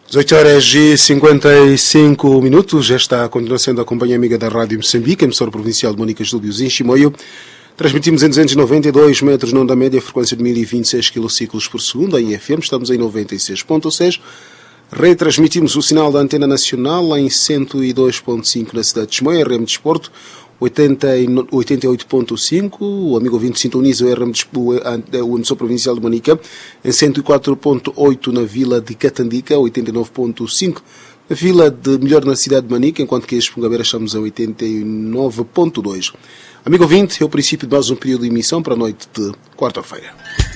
18h55. Esta continua sendo a companhia amiga da Rádio Moçambique, emissora provincial de Mónica Estúdios em Chimoio. Transmitimos em 292 metros na onda média, frequência de 1026 kciclos por segundo. Em FM estamos em 96.6. Retransmitimos o sinal da Antena Nacional em 102.5 na cidade de Chimoio, RM Desporto, 88.5, o amigo ouvinte sintoniza o emissor provincial de Manica em 104.8 na vila de Catandica, 89.5 na vila de Melhor na cidade de Manica, enquanto que este Pungabeira estamos a 89.2. Amigo ouvinte, é o princípio de mais um período de emissão para a noite de quarta-feira.